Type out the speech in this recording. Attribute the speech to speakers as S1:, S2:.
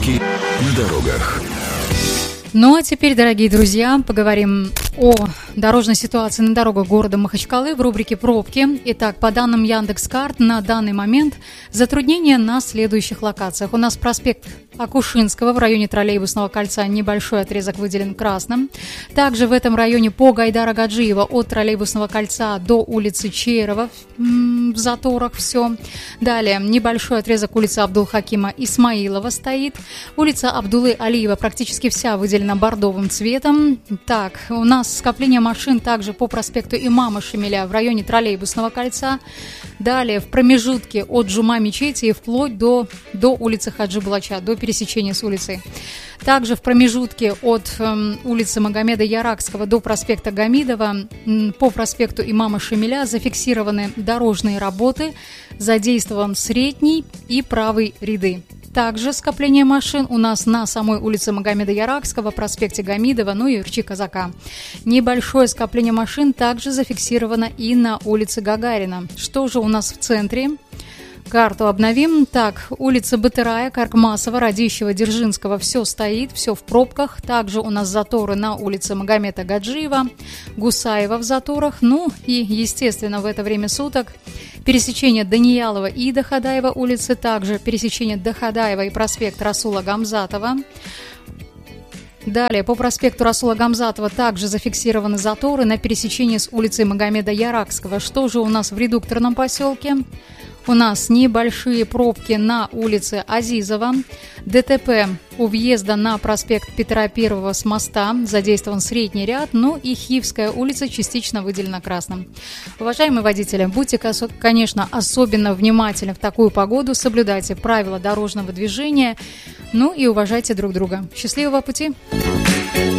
S1: Пробки на дорогах.
S2: Ну а теперь, дорогие друзья, поговорим о дорожной ситуации на дорогах города Махачкалы в рубрике «Пробки». Итак, по данным Яндекс.Карт, на данный момент затруднения на следующих локациях. У нас проспект Акушинского в районе троллейбусного кольца, небольшой отрезок выделен красным. Также в этом районе по Гайдара Гаджиева от троллейбусного кольца до улицы Чейрова в заторах все. Далее небольшой отрезок улицы Абдул-Хакима Исмаилова стоит. Улица Абдулы Алиева практически вся выделена бордовым цветом. Так, у нас скопление машин также по проспекту Имама Шамиля в районе троллейбусного кольца. Далее в промежутке от Джума-мечети вплоть до улицы Хаджи Булача, до пересечения с улицей. Также в промежутке от улицы Магомеда Яракского до проспекта Гамидова по проспекту Имама Шамиля зафиксированы дорожные работы, задействован средний и правый ряды. Также скопление машин у нас на самой улице Магомеда Яракского, проспекте Гамидова, ну и Ирчи-Казака. Небольшое скопление машин также зафиксировано и на улице Гагарина. Что же у нас в центре? Карту обновим. Так, улица Батырая, Каркмасова, Радищева, Дзержинского, все стоит, все в пробках. Также у нас заторы на улице Магомеда Гаджиева, Гусаева в заторах. Ну и, естественно, в это время суток пересечение Даниялова и Доходаева улицы, также пересечение Доходаева и проспект Расула Гамзатова. Далее, по проспекту Расула Гамзатова также зафиксированы заторы на пересечении с улицей Магомеда Яракского. Что же у нас в редукторном поселке? У нас небольшие пробки на улице Азизова, ДТП у въезда на проспект Петра I с моста, задействован средний ряд, ну и Хивская улица частично выделена красным. Уважаемые водители, будьте, конечно, особенно внимательны в такую погоду, соблюдайте правила дорожного движения, ну и уважайте друг друга. Счастливого пути!